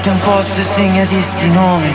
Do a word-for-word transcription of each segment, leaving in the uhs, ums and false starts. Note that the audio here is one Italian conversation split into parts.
Un posto e segnati sti nomi.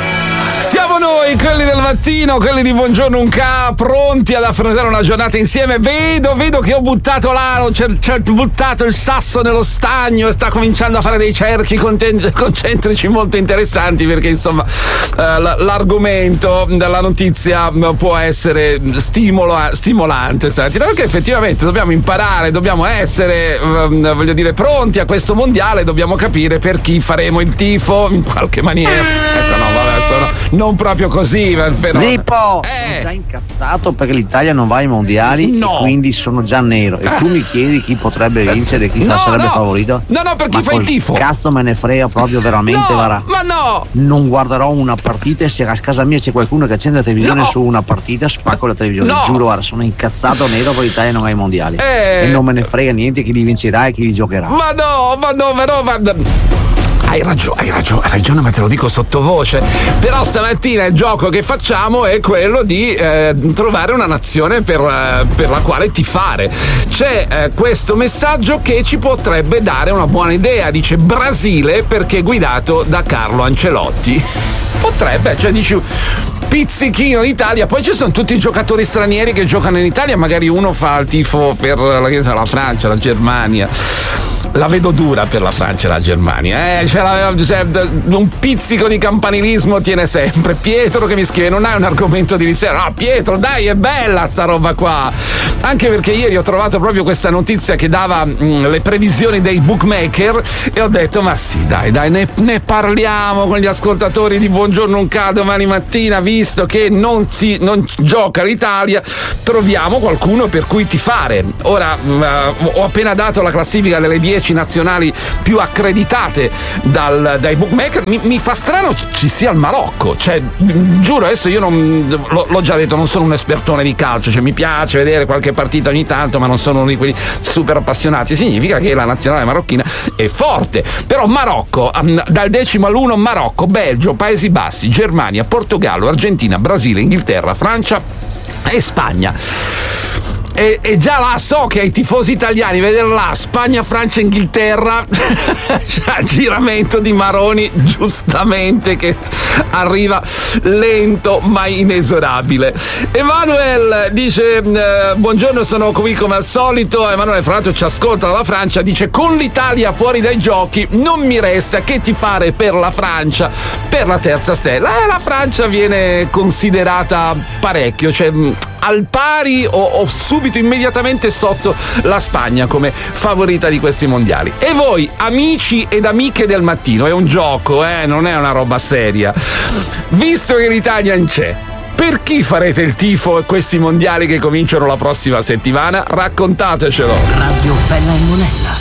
Siamo noi, quelli del mattino, quelli di Buongiorno Unca, pronti ad affrontare una giornata insieme. Vedo, vedo che ho buttato là, c'è, c'è buttato il sasso nello stagno e sta cominciando a fare dei cerchi conten- concentrici molto interessanti, perché insomma eh, l'argomento della notizia può essere stimolo, stimolante stamattina, perché effettivamente dobbiamo imparare, dobbiamo essere, eh, voglio dire, pronti a questo mondiale, dobbiamo capire per chi faremo il tifo in qualche maniera. Ecco, no, vabbè, sono non proprio così, però. Zippo, eh. sono già incazzato perché l'Italia non va ai mondiali, no. E quindi sono già nero. E tu mi chiedi chi potrebbe vincere e chi no, sarebbe no. favorito? No, no, perché ma fai il tifo? Cazzo me ne frega proprio veramente, no, Varà. Ma no! Non guarderò una partita, e se a casa mia c'è qualcuno che accende la televisione no. su una partita, spacco la televisione. No. Giuro, guarda, sono incazzato nero per l'Italia non va ai mondiali. Eh. E non me ne frega niente chi li vincerà e chi li giocherà. Ma no, ma no, ma no, ma... Hai ragione, hai ragione, hai ragione, ma te lo dico sottovoce. Però stamattina il gioco che facciamo è quello di eh, trovare una nazione per, eh, per la quale tifare. C'è eh, questo messaggio che ci potrebbe dare una buona idea. Dice Brasile perché guidato da Carlo Ancelotti. Potrebbe, cioè dici... pizzichino d'Italia, poi ci sono tutti i giocatori stranieri che giocano in Italia, magari uno fa il tifo per la, la Francia, la Germania. La vedo dura per la Francia e la Germania, eh? Cioè, la, cioè, un pizzico di campanilismo tiene sempre. Pietro che mi scrive: non hai un argomento di riserva? No, Pietro, dai, è bella sta roba qua. Anche perché ieri ho trovato proprio questa notizia che dava mh, le previsioni dei bookmaker e ho detto: ma sì, dai, dai, ne, ne parliamo con gli ascoltatori di Buongiorno Unca domani mattina, visto che non si non gioca l'Italia, troviamo qualcuno per cui tifare. Ora uh, ho appena dato la classifica delle dieci nazionali più accreditate dal, dai bookmaker. Mi, mi fa strano ci sia il Marocco, cioè giuro, adesso io non lo, l'ho già detto, non sono un espertone di calcio, cioè mi piace vedere qualche partita ogni tanto, ma non sono uno di quelli super appassionati. Significa che la nazionale marocchina è forte. Però Marocco, dal decimo all'uno, Marocco, Belgio, Paesi Bassi, Germania, Portogallo, Argentina, Brasile, Inghilterra, Francia e Spagna. E, e già là so che ai tifosi italiani vedere là Spagna, Francia, Inghilterra c'è il giramento di Maroni, giustamente, che arriva lento ma inesorabile. Emanuele dice eh, buongiorno, sono qui come al solito. Emanuele fra l'altro ci ascolta dalla Francia, dice: con l'Italia fuori dai giochi non mi resta che tifare per la Francia per la terza stella. E la Francia viene considerata parecchio, cioè al pari o, o subito immediatamente sotto la Spagna come favorita di questi mondiali. E voi, amici ed amiche del mattino, è un gioco, eh, non è una roba seria. Visto che l'Italia non c'è, per chi farete il tifo a questi mondiali che cominciano la prossima settimana? Raccontatecelo. Radio Bella e Monella.